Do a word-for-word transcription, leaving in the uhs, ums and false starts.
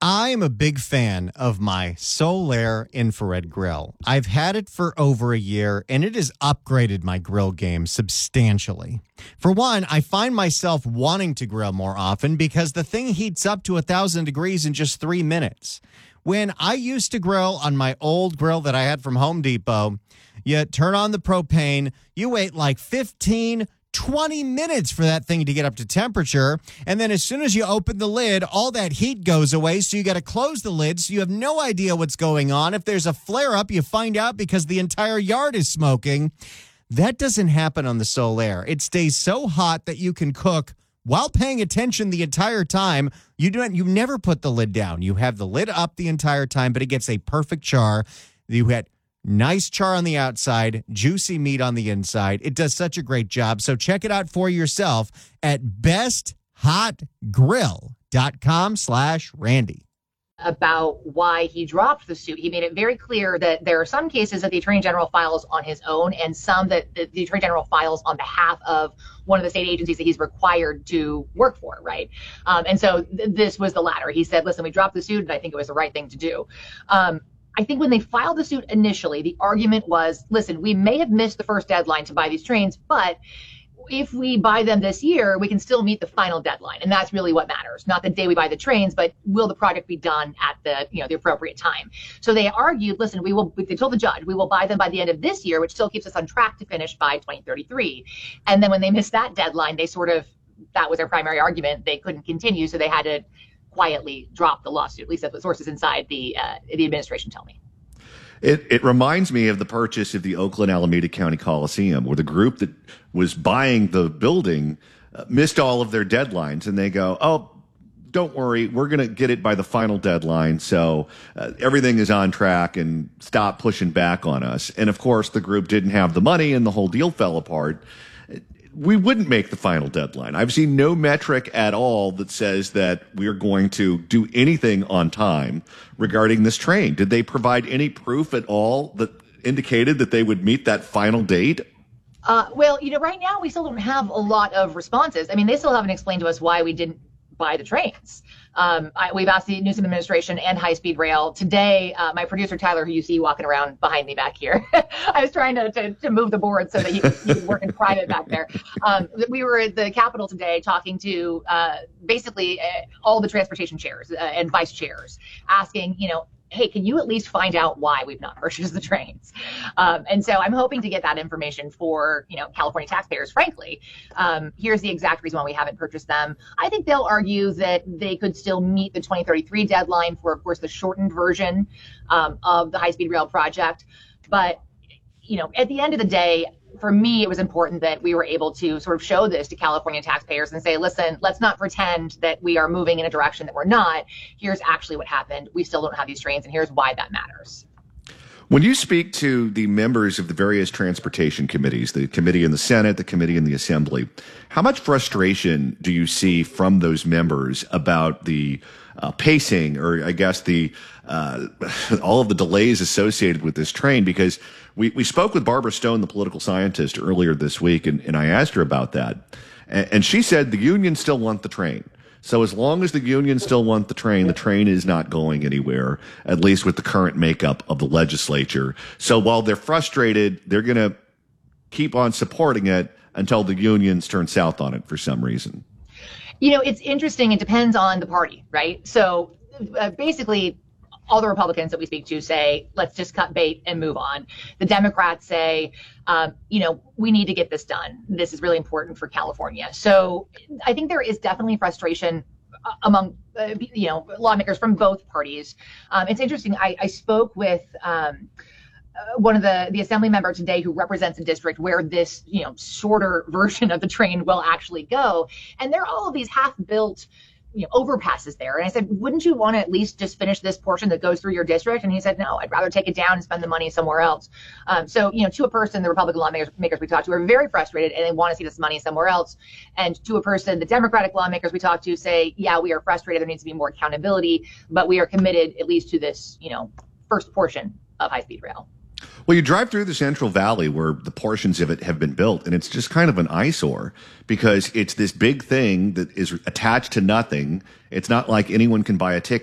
I'm a big fan of my Solaire infrared grill. I've had it for over a year, and it has upgraded my grill game substantially. For one, I find myself wanting to grill more often because the thing heats up to one thousand degrees in just three minutes. When I used to grill on my old grill that I had from Home Depot, you turn on the propane, you wait like fifteen, twenty minutes for that thing to get up to temperature. And then as soon as you open the lid, all that heat goes away. So you got to close the lid. So you have no idea what's going on. If there's a flare up, you find out because the entire yard is smoking. That doesn't happen on the Solaire. It stays so hot that you can cook while paying attention the entire time. You don't, you never put the lid down. You have the lid up the entire time, but it gets a perfect char. You had nice char on the outside, juicy meat on the inside. It does such a great job. So check it out for yourself at best hot grill dot com slash Randy. About why he dropped the suit. He made it very clear that there are some cases that the Attorney General files on his own and some that the Attorney General files on behalf of one of the state agencies that he's required to work for, right? Um, and so th- this was the latter. He said, listen, we dropped the suit and I think it was the right thing to do. Um, I think when they filed the suit initially, the argument was, listen, we may have missed the first deadline to buy these trains, but if we buy them this year, we can still meet the final deadline. And that's really what matters. Not the day we buy the trains, but will the project be done at the, you know, the appropriate time? So they argued, listen, we will, they told the judge, we will buy them by the end of this year, which still keeps us on track to finish by twenty thirty-three. And then when they missed that deadline, they sort of, that was their primary argument. They couldn't continue. So they had to quietly drop the lawsuit. At least that's what sources inside the, uh, the administration tell me. It, it reminds me of the purchase of the Oakland Alameda County Coliseum, where the group that was buying the building uh, missed all of their deadlines, and they go, oh, don't worry, we're going to get it by the final deadline, so uh, everything is on track, and stop pushing back on us. And, of course, the group didn't have the money, and the whole deal fell apart. We wouldn't make the final deadline. I've seen no metric at all that says that we're going to do anything on time regarding this train. Did they provide any proof at all that indicated that they would meet that final date? Uh, well, you know, right now we still don't have a lot of responses. I mean, they still haven't explained to us why we didn't buy the trains. Um, I, we've asked the Newsom administration and High Speed Rail. Today, uh, my producer, Tyler, who you see walking around behind me back here, I was trying to, to, to move the board so that he could, he could work in private back there. Um, we were at the Capitol today talking to uh, basically uh, all the transportation chairs uh, and vice chairs, asking, you know, hey, can you at least find out why we've not purchased the trains? Um, and so I'm hoping to get that information for, you know, California taxpayers, frankly. Um, here's the exact reason why we haven't purchased them. I think they'll argue that they could still meet the twenty thirty-three deadline for, of course, the shortened version um, of the high-speed rail project. But, you know, at the end of the day, for me, it was important that we were able to sort of show this to California taxpayers and say, listen, let's not pretend that we are moving in a direction that we're not. Here's actually what happened. We still don't have these trains, and here's why that matters. When you speak to the members of the various transportation committees, the committee in the Senate, the committee in the Assembly, how much frustration do you see from those members about the uh, pacing, or I guess the uh, all of the delays associated with this train? Because we, we spoke with Barbara Stone, the political scientist, earlier this week, and, and I asked her about that. And, and she said the unions still want the train. So as long as the unions still want the train, the train is not going anywhere, at least with the current makeup of the legislature. So while they're frustrated, they're going to keep on supporting it until the unions turn south on it for some reason. You know, it's interesting. It depends on the party, right? So uh, basically, all the Republicans that we speak to say, let's just cut bait and move on. The Democrats say, um, you know, we need to get this done. This is really important for California. So I think there is definitely frustration among, uh, you know, lawmakers from both parties. Um, it's interesting. I, I spoke with um, uh, one of the, the assembly member today who represents a district where this, you know, shorter version of the train will actually go. And there are all of these half-built, you know, overpasses there. And I said, wouldn't you want to at least just finish this portion that goes through your district? And he said, no, I'd rather take it down and spend the money somewhere else. Um, so, you know, to a person, the Republican lawmakers makers we talked to are very frustrated and they want to see this money somewhere else. And to a person, the Democratic lawmakers we talked to say, yeah, we are frustrated. There needs to be more accountability, but we are committed at least to this, you know, first portion of high-speed rail. Well, you drive through the Central Valley where the portions of it have been built, and it's just kind of an eyesore because it's this big thing that is attached to nothing. It's not like anyone can buy a ticket